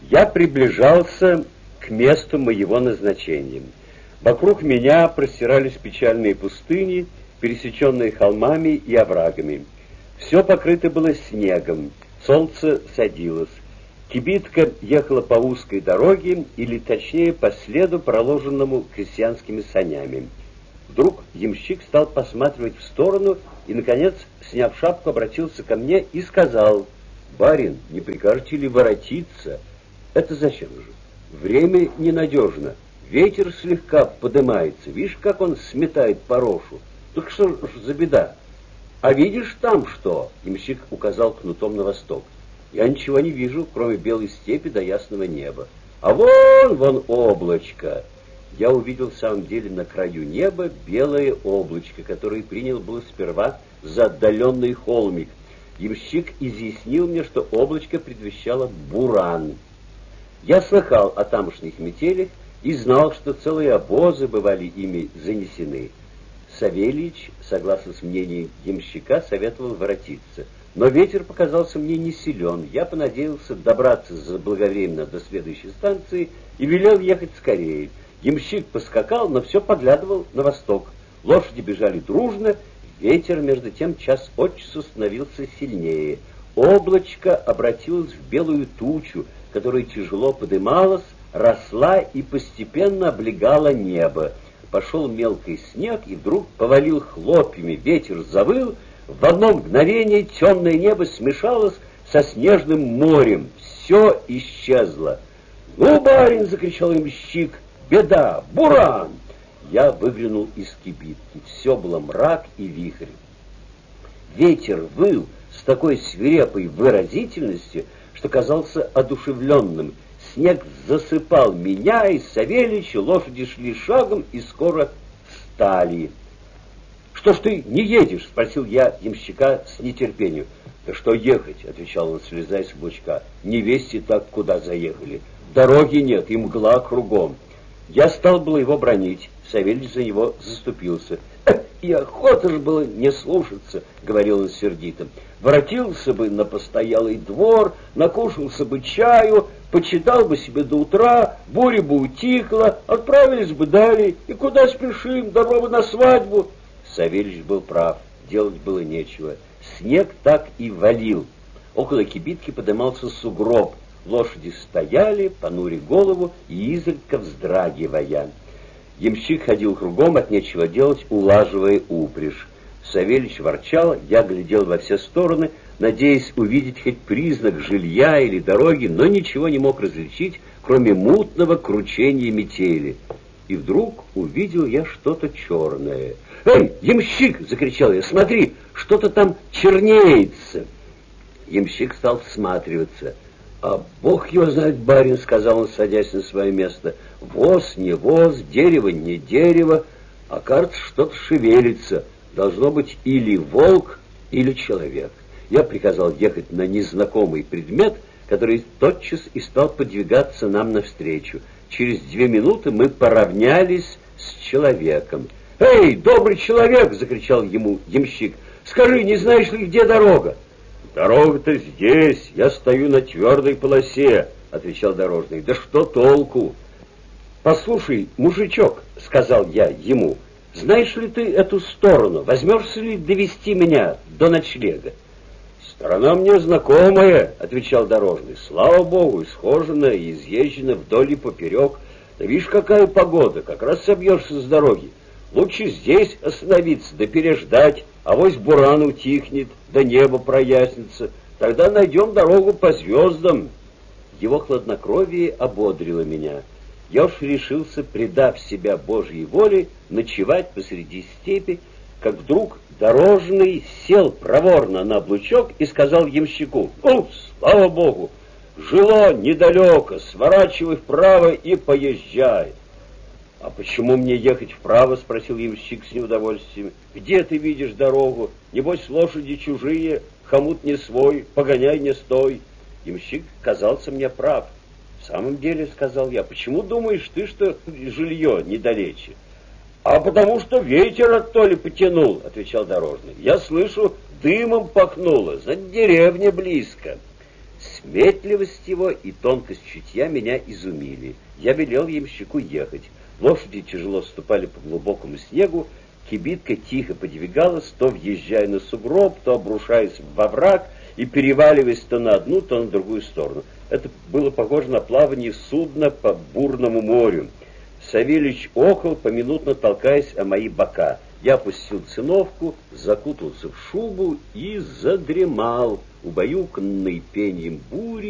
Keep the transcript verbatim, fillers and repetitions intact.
Я приближался к месту моего назначения. Вокруг меня простирались печальные пустыни, пересеченные холмами и оврагами. Все покрыто было снегом, солнце садилось. Кибитка ехала по узкой дороге, или точнее по следу, проложенному крестьянскими санями. Вдруг ямщик стал посматривать в сторону и, наконец, сняв шапку, обратился ко мне и сказал: «Барин, не прикажете ли воротиться? Это зачем же? Время ненадежно, ветер слегка подымается, видишь, как он сметает порошу. Так что ж за беда? А видишь там что?» Ямщик указал кнутом на восток. «Я ничего не вижу, кроме белой степи до ясного неба. А вон, вон облачко!» Я увидел в самом деле на краю неба белое облачко, которое принял было сперва за отдаленный холмик. Ямщик изъяснил мне, что облачко предвещало буран. Я слыхал о тамошних метелях и знал, что целые обозы бывали ими занесены. Савельич, согласно с мнением ямщика, советовал воротиться. Но ветер показался мне не силен. Я понадеялся добраться заблаговременно до следующей станции и велел ехать скорее. Ямщик поскакал, но все поглядывал на восток. Лошади бежали дружно, ветер, между тем, час от часу становился сильнее. Облачко обратилось в белую тучу, которая тяжело подымалась, росла и постепенно облегала небо. Пошел мелкий снег и вдруг повалил хлопьями, ветер завыл. В одно мгновение темное небо смешалось со снежным морем. Все исчезло. «Ну, барин!» — закричал ямщик. «Беда! Буран!» Я выглянул из кибитки. Все было мрак и вихрь. Ветер выл с такой свирепой выразительностью, что казался одушевленным. Снег засыпал меня и Савельича, лошади шли шагом и скоро встали. «Что ж ты не едешь?» — спросил я ямщика с нетерпением. «Да что ехать?» — отвечал он, слезая с облачка. «Не вести так, куда заехали. Дороги нет, и мгла кругом». Я стал было его бронить. Савельич за него заступился. «И охота же было не слушаться», — говорил он сердито. «Воротился бы на постоялый двор, накушался бы чаю, почитал бы себе до утра, буря бы утихла, отправились бы далее. И куда спешим? Добро бы на свадьбу». Савельич был прав, делать было нечего. Снег так и валил. Около кибитки подымался сугроб. Лошади стояли, понуря голову и изредка вздрагивая. Ямщик ходил кругом от нечего делать, улаживая упряжь. Савельич ворчал, я глядел во все стороны, надеясь увидеть хоть признак жилья или дороги, но ничего не мог различить, кроме мутного кручения метели. И вдруг увидел я что-то черное. «Эй, ямщик!» — закричал я. «Смотри, что-то там чернеется!» Ямщик стал всматриваться. «А бог его знает, барин», — сказал он, садясь на свое место. «Воз не воз, дерево не дерево, а кажется, что-то шевелится. Должно быть или волк, или человек». Я приказал ехать на незнакомый предмет, который тотчас и стал подвигаться нам навстречу. Через две минуты мы поравнялись с человеком. «Эй, добрый человек!» — закричал ему ямщик. «Скажи, не знаешь ли, где дорога?» «Дорога-то здесь, я стою на твердой полосе», — отвечал дорожный. «Да что толку?» «Послушай, мужичок», — сказал я ему, — «знаешь ли ты эту сторону? Возьмешься ли довести меня до ночлега?» «Сторона мне знакомая», — отвечал дорожный. «Слава богу, исхожена и изъезжена вдоль и поперек. Да видишь, какая погода, как раз собьешься с дороги. Лучше здесь остановиться, да переждать, авось буран утихнет, да небо прояснится. Тогда найдем дорогу по звездам». Его хладнокровие ободрило меня. Я уж решился, предав себя Божьей воле, ночевать посреди степи, как вдруг дорожный сел проворно на облучок и сказал ямщику: «Ну, слава богу, жило недалеко, сворачивай вправо и поезжай». «А почему мне ехать вправо?» — спросил ямщик с неудовольствием. «Где ты видишь дорогу? Небось, лошади чужие, хомут не свой, погоняй не стой». Ямщик казался мне прав. «В самом деле, — сказал я, — почему думаешь ты, что жилье недалече?» «А потому что ветер оттоли потянул», — отвечал дорожный. «Я слышу, дымом пахнуло, за деревня близко». Сметливость его и тонкость чутья меня изумили. Я велел ямщику ехать. Лошади тяжело ступали по глубокому снегу, кибитка тихо подвигалась, то въезжая на сугроб, то обрушаясь во враг и переваливаясь то на одну, то на другую сторону. Это было похоже на плавание судна по бурному морю. Савельич охал, поминутно толкаясь о мои бока. Я опустил циновку, закутался в шубу и задремал, убаюканный пением бури